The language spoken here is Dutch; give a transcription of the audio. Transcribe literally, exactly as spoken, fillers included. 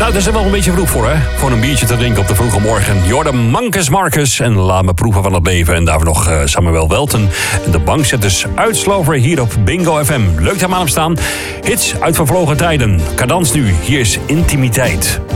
Nou, dat is er wel een beetje vroeg voor, hè? Voor een biertje te drinken op de vroege morgen. Jordan Mankes Marcus en Laat me proeven van het leven. En daarvoor nog uh, Samuel Welten. En de bankzetters uit Slover hier op Bingo F M. Leuk dat we aan hem staan. Hits uit vervlogen tijden. Cadans nu. Hier is Intimiteit.